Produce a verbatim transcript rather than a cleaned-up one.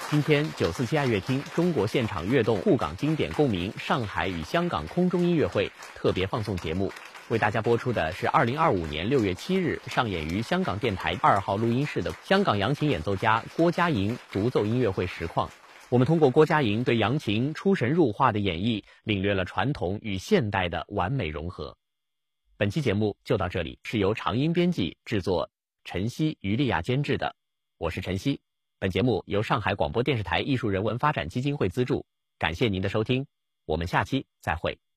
今天九四七爱乐厅中国现场悦动沪港经典共鸣上海与香港空中音乐会特别放送节目，为大家播出的是二零二五年六月七日上演于香港电台二号录音室的香港扬琴演奏家郭嘉莹独奏音乐会实况。我们通过郭嘉莹对扬琴出神入化的演绎，领略了传统与现代的完美融合。本期节目就到这里，是由长音编辑制作，晨曦、于丽亚监制的，我是晨曦。本节目由上海广播电视台艺术人文发展基金会资助，感谢您的收听，我们下期再会。